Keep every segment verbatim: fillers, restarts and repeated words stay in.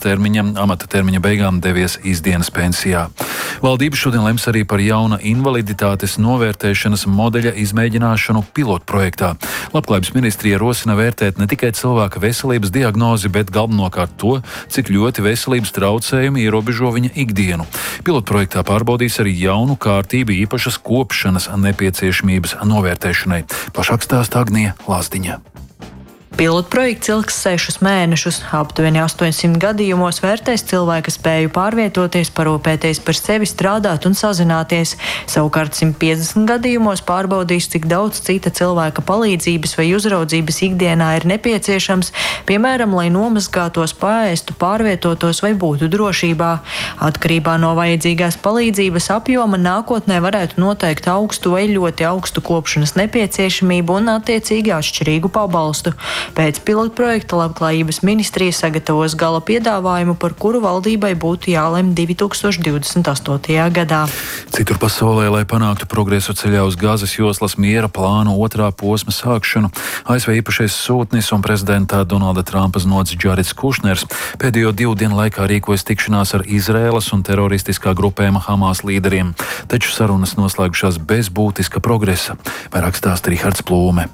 termiņa, amata termiņa beigām devies izdienas pensijā. Valdība šodien lems arī par jauna invaliditātes novērtēšanas modeļa izmēģināšanu pilotprojektā. Labklājības ministrija rosina vērtēt ne tikai cilvēka veselības diagnozi, bet galvenokārt to, cik ļoti veselības traucējumi ierobežo viņa ikdienu. Pilotprojektā pārbaudīs arī jaunu kārtību īpašas kopšanas nepieciešamības novērtēšanai. Plašāk stāsta Agnija Lazdiņa. Pilotprojekts ilgs sešus mēnešus. Aptuveni astoņsimt gadījumos vērtēs cilvēka spēju pārvietoties, parūpēties par sevi, strādāt un sazināties. Savukārt simt piecdesmit gadījumos pārbaudīs, cik daudz cita cilvēka palīdzības vai uzraudzības ikdienā ir nepieciešams, piemēram, lai nomazgātos, paēstu, pārvietotos vai būtu drošībā. Atkarībā no vajadzīgās palīdzības apjoma nākotnē varētu noteikt augstu vai ļoti augstu kopšanas nepieciešamību un attiecīgi atšķirīgu pabalstu. Pēc pilotprojekta Labklājības ministrija sagatavos gala piedāvājumu, par kuru valdībai būtu jālem divi tūkstoši divdesmit astotajā gadā. Citur pasaulē, lai panāktu progresu ceļā uz Gazas joslas miera plānu otrā posma sākšanu, A S V īpašais sūtnis un prezidenta Donalda Trumpa znots Džareds Kušners pēdējo divu dienu laikā rīkojas tikšanās ar Izraēlas un teroristiskā grupējuma Hamas līderiem, taču sarunas noslēgušās bez būtiska progresa. Vairāk stāsta Rihards Plūme.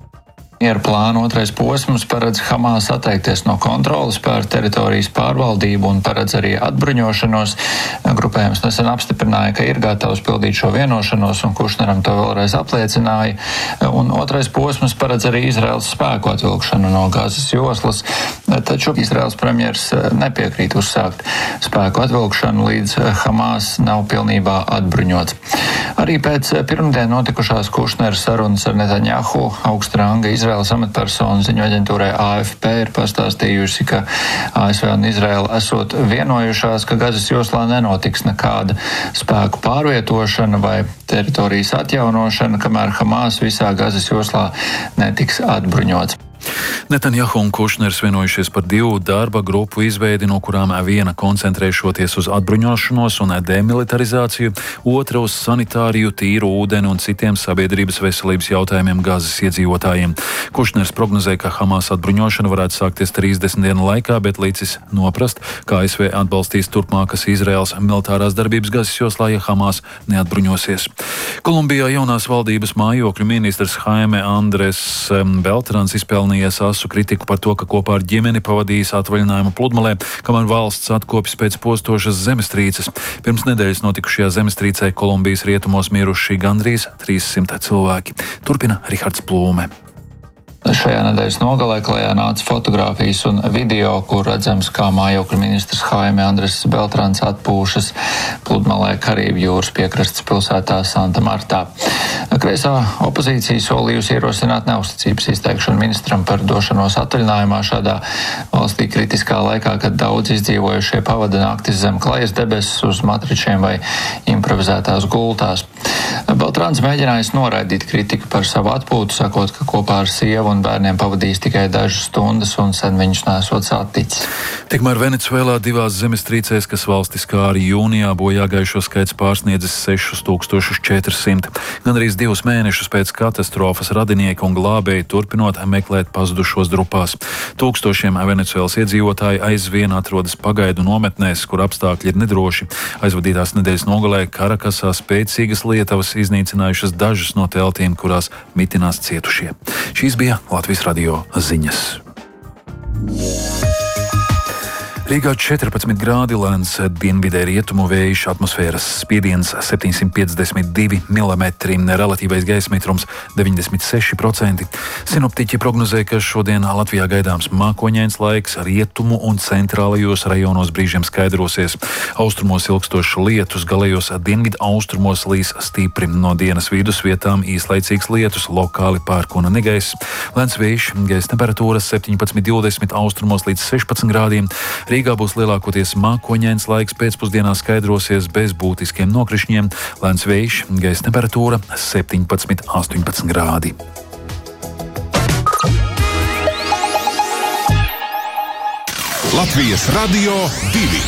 Miera plāna otrais posms paredz Hamas atteikties no kontroles pār teritorijas pārvaldību un paredz arī atbruņošanos. Grupējums nesen apstiprināja, ka ir gatavs pildīt šo vienošanos, un Kušneram to vēlreiz apliecināja. Un otrais posms paredz arī Izraēlas spēku atvilkšanu no Gazas joslas, taču Izraēlas premjers nepiekrīt uzsākt spēku atvilkšanu, līdz Hamas nav pilnībā atbruņots. Arī pēc pirmdien notikušās Kušnera sarunas ar Netanjahu augsta ranga Izraēlas amatpersonu ziņu aģentūrai A F P ir pastāstījusi, ka A S V un Izraēla esot vienojušās, ka Gazas joslā nenotiks nekāda spēku pārvietošana vai teritorijas atjaunošana, kamēr Hamas visā Gazas joslā netiks atbruņots. Netanjahu un Kušners vienojušies par divu darba grupu izveidi, no kurām viena koncentrēšoties uz atbruņošanos un demilitarizāciju, otra uz sanitāriju, tīru ūdeni un citiem sabiedrības veselības jautājumiem Gazas iedzīvotājiem. Kušners prognozēja, ka Hamas atbruņošana varētu sākties trīsdesmit dienu laikā, bet līdzis noprast, ka A S V atbalstīs turpmākas Izraēlas militārās darbības Gazas joslā, ja Hamas neatbruņosies. Kolumbijā jaunās valdības mājokļu ministrs Jaime Andres Beltrans izpelnījās asu kritiku par to, ka kopā ar ģimeni pavadījis atvaļinājumu pludmalē, kamēr valsts atkopjas pēc postošas zemestrīces. Pirms nedēļas notikušajā zemestrīcē Kolumbijas rietumos miruši gandrīz trīssimti cilvēki. Turpina Rihards Plūme. Šajā nedēļas nogalē klajā nāca fotogrāfijas un video, kur redzams, kā mājokļu ministrs Jaime Andres Beltrans atpūšas pludmalē Karību jūras piekrastes pilsētā Santa Martā. Kreisā opozīcija solījusi ierosināt neusticības izteikšanu ministram par došanos atvaļinājumā šādā valstī kritiskā laikā, kad daudz izdzīvojušie pavada naktis zem klajas debesis uz matričiem vai improvizētās gultās. Beltrans mēģinājis noraidīt kritiku par savu atpūtu, sakot, ka kopā ar sievu un bērniem pavadījis tikai dažas stundas un sen viņus nesot saticis. Tikmēr Venecuēlā divās zemestrīcēs, kas valsti skāra jūnijā, bojāgājušo skaits pārsniedzis sešus tūkstošus četras simtus. Gan arī divus mēnešus pēc katastrofas radinieki un glābēji turpinot meklēt pazudušos drupās. Tūkstošiem Venecuēlas iedzīvotāji aizvien atrodas pagaidu nometnēs, kur apstākļi ir nedroši. Aizvadītās nedēļas nogalē Karakasā spēcīgas lietavas iznīcinājušas dažas no teltīm, kurās mitinās cietušie. Šīs bija Latvijas radio ziņas. Rīgā četrpadsmit grādi, lēns dienvidē rietumu vējš, atmosfēras spiediens septiņsimt piecdesmit divi milimetri, relatīvais gaisa mitrums deviņdesmit seši procenti. Sinoptiķi prognozē, ka šodien Latvijā gaidāms mākoņains laiks, rietumu un centrālajos rajonos brīžiem skaidrosies. Austrumos ilgstošs lietus, galējos dienvidu austrumos līs stipri, no dienas vidus vietām īslaicīgs lietus, lokāli pērkona negaiss. Lēns vējš, gaisa temperatūras septiņpadsmit divdesmit, austrumos līdz sešpadsmit grādiem. Rīgā būs lielākoties mākoņains laiks, pēcpusdienā skaidrosies bez būtiskiem nokrišņiem, lēns vējš, gaisa temperatūra septiņpadsmit astoņpadsmit grādi. Latvijas radio divi.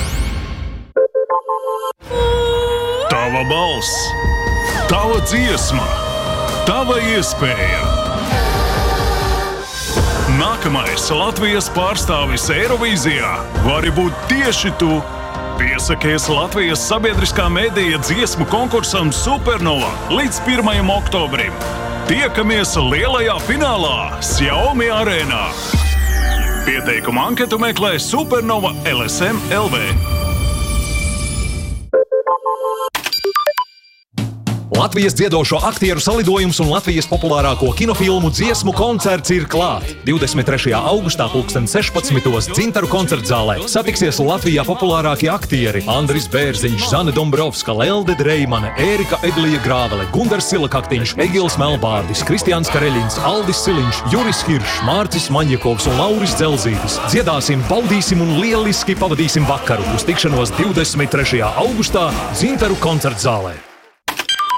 Tava balss, tava dziesma, tava iespēja. Nākamais Latvijas pārstāvis Eirovīzijā vari būt tieši tu. Piesakies Latvijas sabiedriskā medija dziesmu konkursam Supernova līdz pirmajam oktobrim. Tiekamies lielajā finālā Xiaomi arēnā. Pieteikumu anketu meklē Supernova L S M L V. Latvijas dziedošo aktieru salidojums un Latvijas populārāko kinofilmu dziesmu koncerts ir klāt. divdesmit trešajā augustā pulksten sešpadsmitos Dzintaru koncertzālē satiksies Latvijā populārākie aktieri Andris Bērziņš, Zane Dombrovska, Lelde Dreimane, Ērika Eglija Grāvele, Gundars Silakaktiņš, Egils Melbārdis, Kristiāns Kareļins, Aldis Siliņš, Juris Kiršs, Mārcis Maņģekovs un Lauris Dzelzītis. Dziedāsim, baudīsim un lieliski pavadīsim vakaru uz tikšanos divdesmit trešajā augustā Dzintaru koncertzālē.